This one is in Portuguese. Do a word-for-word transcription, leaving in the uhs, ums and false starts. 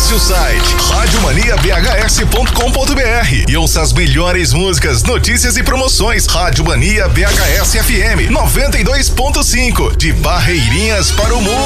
Acesse o site rádio mania b h s ponto com ponto b r e ouça as melhores músicas, notícias e promoções. Rádio Mania B H S F M noventa e dois ponto cinco, de Barreirinhas para o mundo.